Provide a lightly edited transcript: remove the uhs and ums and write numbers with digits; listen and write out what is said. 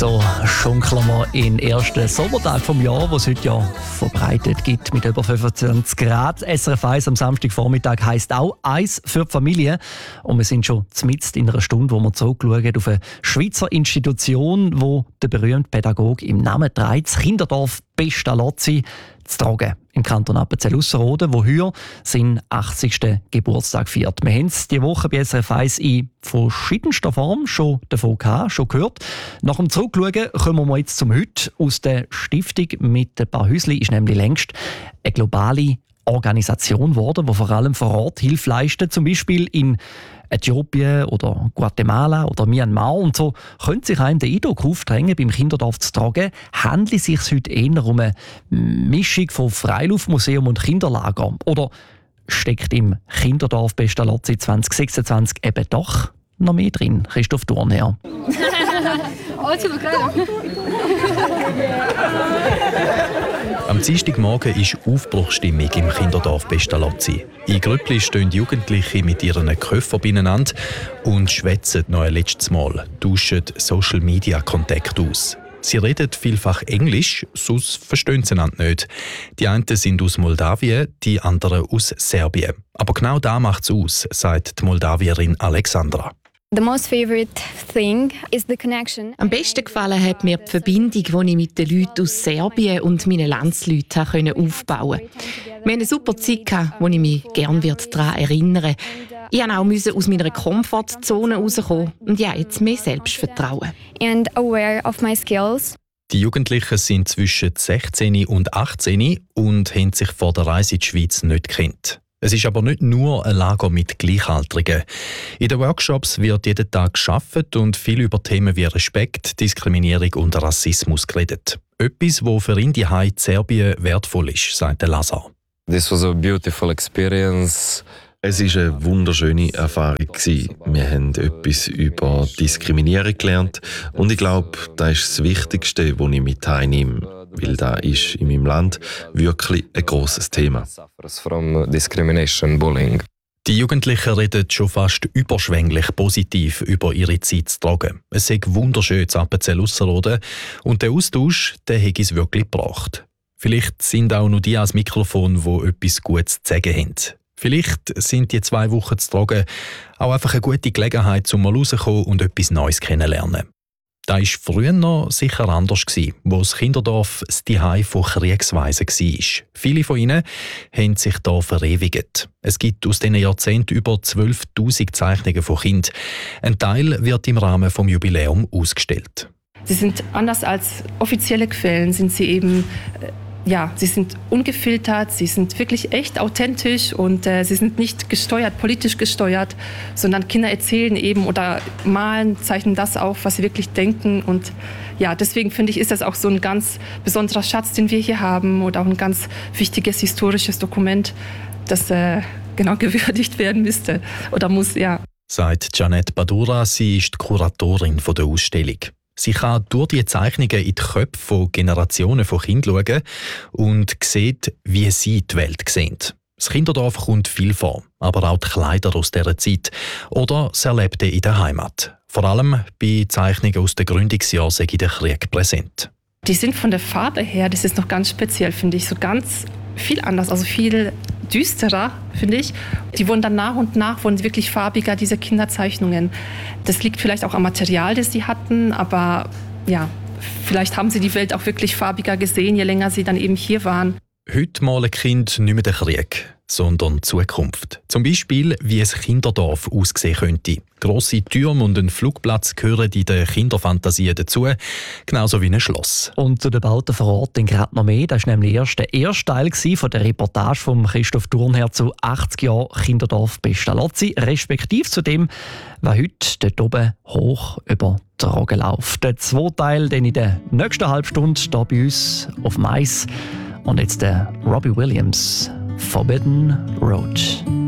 Da schunkeln wir in den ersten Sommertag des Jahres, den es heute ja verbreitet gibt, mit über 25 Grad. SRF 1 am Samstagvormittag heisst auch «Eis für die Familie». Und wir sind schon mitten in einer Stunde, wo wir zurückschauen auf eine Schweizer Institution, wo der berühmte Pädagoge im Namen trägt, das Kinderdorf Pestalozzi zu Trogen im Kanton Appenzell-Ausserrhoden, wo heute seinen 80. Geburtstag feiert. Wir haben es diese Woche bei SRF 1 in verschiedenster Form schon davon gehabt, schon gehört. Nach dem Zurückschauen kommen wir jetzt zum Heute. Aus der Stiftung mit ein paar Häuschen ist nämlich längst eine globale Organisation geworden, die vor allem vor Ort Hilfe leistet, zum Beispiel in Äthiopien oder Guatemala oder Myanmar. Und so könnte sich einem der Eindruck aufdrängen, beim Kinderdorf zu Trogen handelt es sich heute eher um eine Mischung von Freiluftmuseum und Kinderlager. Oder steckt im Kinderdorf Pestalozzi 2026 eben doch noch mehr drin? Christoph Thurnherr. Am Dienstagmorgen ist Aufbruchsstimmung im Kinderdorf Pestalozzi. In Grüppli stehen Jugendliche mit ihren Köpfen beieinander und schwätzen noch ein letztes Mal, tauschen Social-Media-Kontakt aus. Sie reden vielfach Englisch, sonst verstehen sie einander nicht. Die einen sind aus Moldawien, die anderen aus Serbien. Aber genau das macht es aus, sagt die Moldawierin Alexandra. The most favorite thing is the connection. Am besten gefallen hat mir die Verbindung, die ich mit den Leuten aus Serbien und meinen Landsleuten aufbauen konnte. Wir hatten eine super Zeit, wo ich mich gerne daran erinnern werde. Ich musste auch aus meiner Komfortzone rauskommen und jetzt mehr Selbstvertrauen. And aware of my skills. Die Jugendlichen sind zwischen 16 und 18 und haben sich vor der Reise in die Schweiz nicht gekannt. Es ist aber nicht nur ein Lager mit Gleichaltrigen. In den Workshops wird jeden Tag gearbeitet und viel über Themen wie Respekt, Diskriminierung und Rassismus geredet. Etwas, das für ihn daheim in Serbien wertvoll ist, sagt Lazar. This was a beautiful experience. Es war eine wunderschöne Erfahrung. Wir haben etwas über Diskriminierung gelernt und ich glaube, das ist das Wichtigste, was ich mit heimnehme. Weil das ist in meinem Land wirklich ein grosses Thema. Die Jugendlichen reden schon fast überschwänglich positiv über ihre Zeit zu Trogen. Es ist wunderschön zu Appenzell-Ausserrhoden und der Austausch, der hat es wirklich gebracht. Vielleicht sind auch nur die ans Mikrofon, die etwas Gutes zu sagen haben. Vielleicht sind die 2 Wochen zu Trogen auch einfach eine gute Gelegenheit, um mal rauszukommen und etwas Neues kennenzulernen. Das war früher noch sicher anders, wo das Kinderdorf das Zuhause von Kriegsweisen war. Viele von ihnen haben sich hier verewigt. Es gibt aus diesen Jahrzehnten über 12'000 Zeichnungen von Kindern. Ein Teil wird im Rahmen des Jubiläums ausgestellt. Sie sind anders als offizielle Quellen, sind sie eben... sie sind ungefiltert, sie sind wirklich echt authentisch und sie sind nicht politisch gesteuert, sondern Kinder erzählen eben oder malen, zeichnen das auf, was sie wirklich denken. Und ja, deswegen finde ich, ist das auch so ein ganz besonderer Schatz, den wir hier haben oder auch ein ganz wichtiges historisches Dokument, das gewürdigt werden müsste oder muss, ja. Sagt Janet Badura, sie ist die Kuratorin der Ausstellung. Sie kann durch die Zeichnungen in die Köpfe von Generationen von Kindern schauen und sieht, wie sie die Welt sehen. Das Kinderdorf kommt viel vor, aber auch die Kleider aus dieser Zeit oder das Erlebte in der Heimat. Vor allem bei Zeichnungen aus den Gründungsjahren sei der Krieg präsent. Die sind von der Farbe her, das ist noch ganz speziell, finde ich, so ganz viel anders, also viel düsterer, finde ich. Die wurden dann nach und nach wirklich farbiger, diese Kinderzeichnungen. Das liegt vielleicht auch am Material, das sie hatten, aber ja, vielleicht haben sie die Welt auch wirklich farbiger gesehen, je länger sie dann eben hier waren. Heute malen Kinder nicht mehr den Krieg, sondern die Zukunft. Zum Beispiel, wie ein Kinderdorf aussehen könnte. Grosse Türme und ein Flugplatz gehören in der Kinderfantasie dazu, genauso wie ein Schloss. Und zu den Bauten vor Ort gerade noch mehr. Das war nämlich erst der erste Teil von der Reportage von Christoph Thurnherr zu 80 Jahren Kinderdorf Pestalozzi, respektive zu dem, was heute dort oben hoch über die Trogen läuft. Der zweite Teil dann in der nächsten Halbstunde hier bei uns auf Mais. Und jetzt der Robbie Williams, Forbidden Road.